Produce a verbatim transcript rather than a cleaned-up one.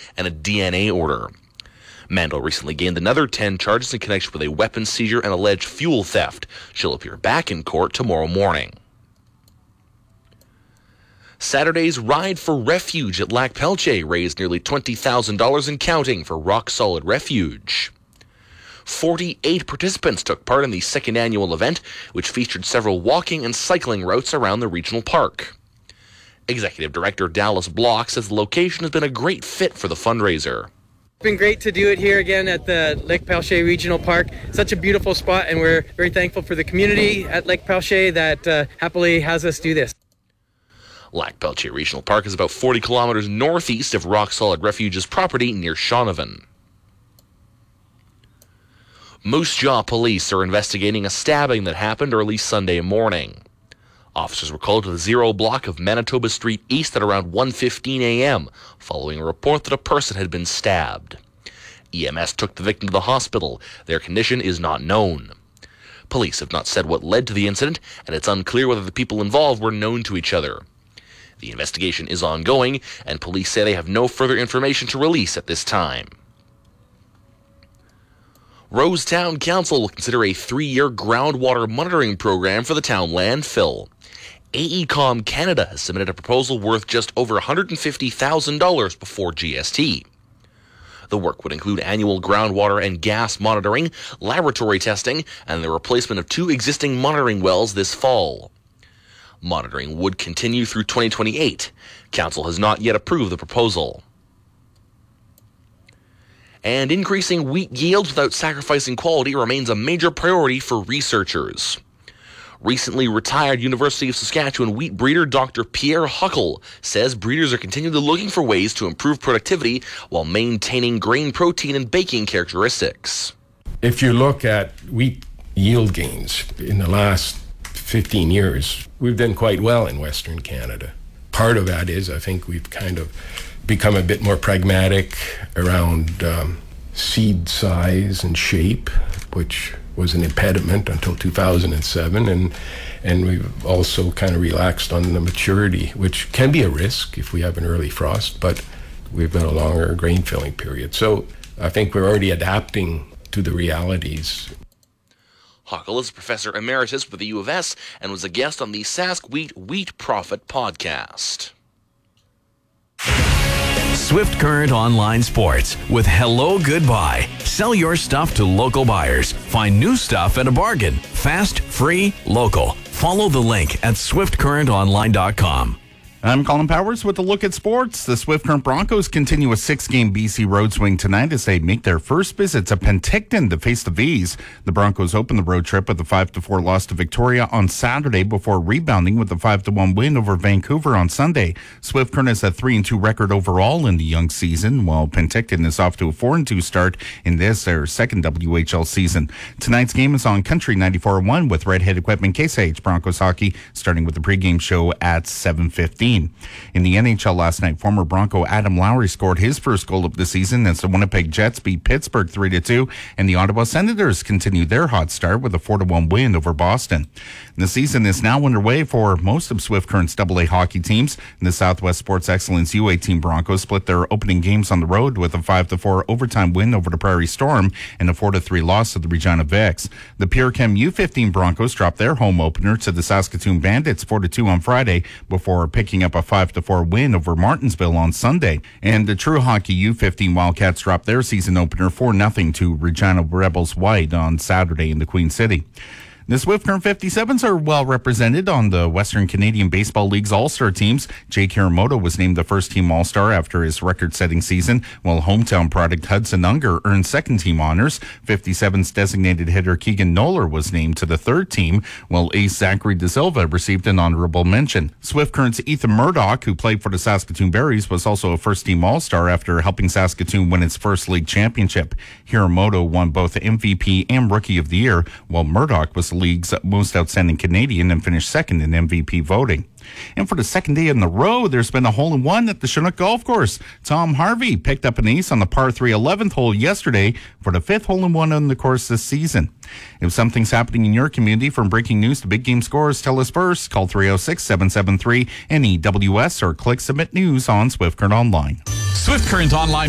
and a D N A order. Mandel recently gained another ten charges in connection with a weapons seizure and alleged fuel theft. She'll appear back in court tomorrow morning. Saturday's Ride for Refuge at Lac Pelche raised nearly twenty thousand dollars and counting for Rock Solid Refuge. forty-eight participants took part in the second annual event, which featured several walking and cycling routes around the regional park. Executive Director Dallas Block says the location has been a great fit for the fundraiser. It's been great to do it here again at the Lac Pelche Regional Park. Such a beautiful spot, and we're very thankful for the community at Lac Pelche that uh, happily has us do this. Lac Pelche Regional Park is about forty kilometers northeast of Rock Solid Refuge's property near Shaunavon. Moose Jaw police are investigating a stabbing that happened early Sunday morning. Officers were called to the Zero block of Manitoba Street East at around one fifteen a.m., following a report that a person had been stabbed. E M S took the victim to the hospital. Their condition is not known. Police have not said what led to the incident, and it's unclear whether the people involved were known to each other. The investigation is ongoing, and police say they have no further information to release at this time. Rosetown Council will consider a three-year groundwater monitoring program for the town landfill. AECOM Canada has submitted a proposal worth just over one hundred fifty thousand dollars before G S T. The work would include annual groundwater and gas monitoring, laboratory testing, and the replacement of two existing monitoring wells this fall. Monitoring would continue through twenty twenty-eight. Council has not yet approved the proposal. And increasing wheat yields without sacrificing quality remains a major priority for researchers. Recently retired University of Saskatchewan wheat breeder Doctor Pierre Huckle says breeders are continually looking for ways to improve productivity while maintaining grain protein and baking characteristics. If you look at wheat yield gains in the last fifteen years, we've done quite well in Western Canada. Part of that is I think we've kind of become a bit more pragmatic around um, seed size and shape, which was an impediment until two thousand seven, and and we've also kind of relaxed on the maturity, which can be a risk if we have an early frost, but we've got a longer grain filling period. So I think we're already adapting to the realities. Huckle is Professor Emeritus with the U of S and was a guest on the Sask Wheat Wheat Profit podcast. Swift Current Online Sports with Hello Goodbye. Sell your stuff to local buyers. Find new stuff at a bargain. Fast, free, local. Follow the link at swift current online dot com. I'm Colin Powers with a look at sports. The Swift Current Broncos continue a six-game B C road swing tonight as they make their first visit to Penticton to face the V's. The Broncos open the road trip with a five to four loss to Victoria on Saturday before rebounding with a five to one win over Vancouver on Sunday. Swift Current has a three and two record overall in the young season, while Penticton is off to a four and two start in this, their second W H L season. Tonight's game is on Country ninety-four point one with Redhead Equipment Case I H Broncos hockey, starting with the pregame show at seven fifteen. In the N H L last night, former Bronco Adam Lowry scored his first goal of the season as the Winnipeg Jets beat Pittsburgh three to two, and the Ottawa Senators continued their hot start with a four to one win over Boston. The season is now underway for most of Swift Current's double A hockey teams. The Southwest Sports Excellence U eighteen Broncos split their opening games on the road with a five to four overtime win over the Prairie Storm and a four to three loss to the Regina Vex. The Pure Chem U fifteen Broncos dropped their home opener to the Saskatoon Bandits four to two on Friday before picking up a five to four win over Martinsville on Sunday. And the True Hockey U fifteen Wildcats dropped their season opener four nothing to Regina Rebels White on Saturday in the Queen City. The Swift Current fifty-sevens are well represented on the Western Canadian Baseball League's All-Star teams. Jake Hiramoto was named the first-team All-Star after his record-setting season, while hometown product Hudson Unger earned second-team honors. fifty-sevens designated hitter Keegan Noller was named to the third team, while ace Zachary De Silva received an honorable mention. Swift Current's Ethan Murdoch, who played for the Saskatoon Berries, was also a first-team All-Star after helping Saskatoon win its first league championship. Hiramoto won both M V P and Rookie of the Year, while Murdoch was the league's most outstanding Canadian and finished second in M V P voting. And for the second day in a row, there's been a hole-in-one at the Chinook Golf Course. Tom Harvey picked up an ace on the par three eleventh hole yesterday for the fifth hole-in-one on the course this season. If something's happening in your community, from breaking news to big game scores, tell us first. Call three oh six, seven seven three, N E W S or click Submit News on Swift Current Online. Swift Current Online